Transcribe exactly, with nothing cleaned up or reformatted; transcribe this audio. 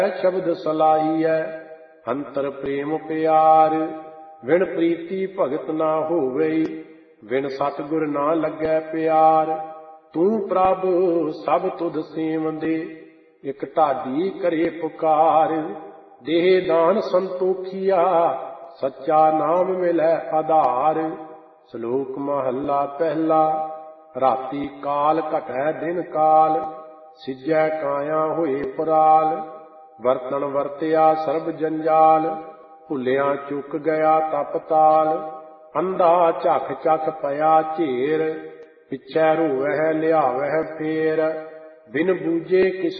ਸ਼ਬਦ ਸਲਾਹੀਐ ਅੰਤਰ ਪ੍ਰੇਮ ਪਿਆਰ। ਵਿਣ ਪ੍ਰੀਤੀ ਭਗਤ ਨਾ ਹੋਵਈ ਵਿਣ ਸਤਿਗੁਰ ਨਾ ਲੱਗੈ ਪਿਆਰ। ਤੂੰ ਪ੍ਰਭ ਸਭ ਤੁਧ ਸੇਵੰਦੇ ਇਕ ਢਾਡੀ ਕਰੇ ਪੁਕਾਰ। ਦੇਹ ਦਾਨ ਸੰਤੋਖੀਆ ਸੱਚਾ ਨਾਮ ਮਿਲੈ ਆਧਾਰ। ਸ਼ਲੋਕ ਮਹੱਲਾ ਪਹਿਲਾ। ਰਾਤੀ ਕਾਲ ਘਟੈ ਦਿਨ ਕਾਲ ਸਿਜੈ ਕਾਇਆ ਹੋਏ ਪੁਰਾਲ। ਵਰਤਣ ਵਰਤਿਆ ਸਰਬ ਜੰਜਾਲ ਭੁੱਲਿਆ ਚੁੱਕ ਗਿਆ ਤਪਤਾਲ। ਅੰਧਾ ਝੱਖ ਝੱਖ ਪਿਆ ਝੇਰ ਪਿਛੈ ਰੋਵਹਿ ਲਿਆਵਹਿ ਫੇਰ। ਬਿਨ ਬੂਝੇ ਕਿਸ